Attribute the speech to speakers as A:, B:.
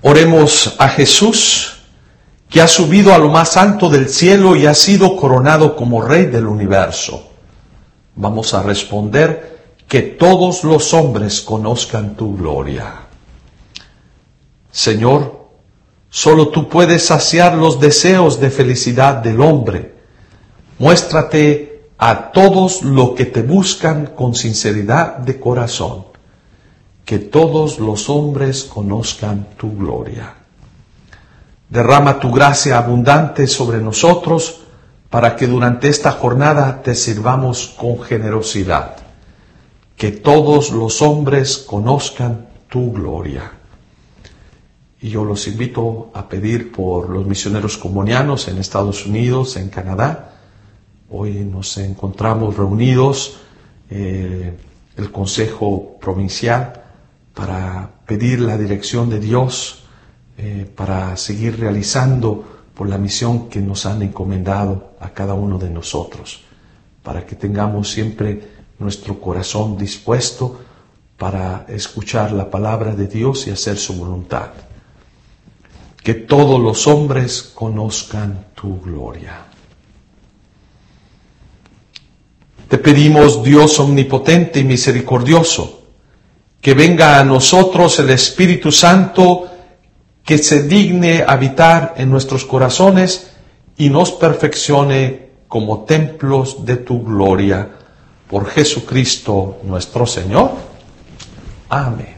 A: Oremos a Jesús, que ha subido a lo más alto del cielo y ha sido coronado como Rey del universo. Vamos a responder: que todos los hombres conozcan tu gloria. Señor, solo tú puedes saciar los deseos de felicidad del hombre. Muéstrate a todos los que te buscan con sinceridad de corazón. Que todos los hombres conozcan tu gloria. Derrama tu gracia abundante sobre nosotros para que durante esta jornada te sirvamos con generosidad. Que todos los hombres conozcan tu gloria. Y yo los invito a pedir por los misioneros comunianos en Estados Unidos, en Canadá. Hoy nos encontramos reunidos, el Consejo Provincial, para pedir la dirección de Dios, para seguir realizando por la misión que nos han encomendado a cada uno de nosotros, para que tengamos siempre nuestro corazón dispuesto para escuchar la palabra de Dios y hacer su voluntad. Que todos los hombres conozcan tu gloria. Te pedimos, Dios omnipotente y misericordioso, que venga a nosotros el Espíritu Santo, que se digne habitar en nuestros corazones y nos perfeccione como templos de tu gloria. Por Jesucristo nuestro Señor. Amén.